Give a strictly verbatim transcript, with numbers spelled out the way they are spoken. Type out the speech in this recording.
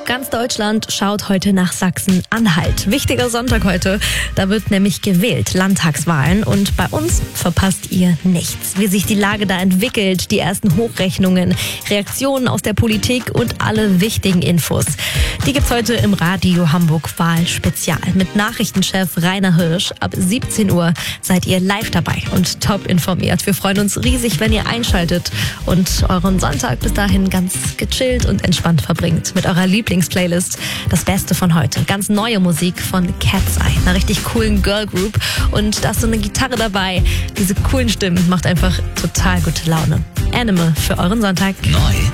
Ganz Deutschland schaut heute nach Sachsen-Anhalt. Wichtiger Sonntag heute. Da wird nämlich gewählt, Landtagswahlen. Und bei uns verpasst ihr nichts. Wie sich die Lage da entwickelt, die ersten Hochrechnungen, Reaktionen aus der Politik und alle wichtigen Infos. Die gibt's heute im Radio Hamburg Wahl-Spezial. Mit Nachrichtenchef Rainer Hirsch. Ab siebzehn Uhr seid ihr live dabei und top informiert. Wir freuen uns riesig, wenn ihr einschaltet und euren Sonntag bis dahin ganz gechillt und entspannt verbringt. Mit eurer Lieblingsplaylist. Das Beste von heute. Ganz neue Musik von Cat's Eye. Einer richtig coolen Girlgroup. Und da ist so eine Gitarre dabei. Diese coolen Stimmen macht einfach total gute Laune. Animal für euren Sonntag. Neu